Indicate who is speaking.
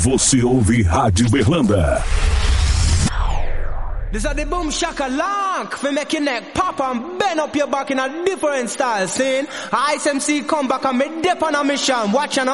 Speaker 1: Você ouve Rádio Berlanda.
Speaker 2: This is the boom shaka lock for make your neck pop and bend up your back in a different style. Saying Ice MC come back and me dip on a mission. Watch and